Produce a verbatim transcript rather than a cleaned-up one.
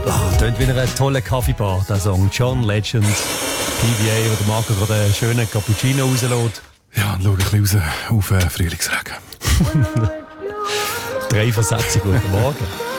Oh, klingt wie eine tolle Kaffeebar, der Song. John Legend, P B A, wo der Marco gerade einen schönen Cappuccino rauslässt. Ja, und schau ein bisschen raus auf äh, Frühlingsregen. Drei Versätze, guten Morgen.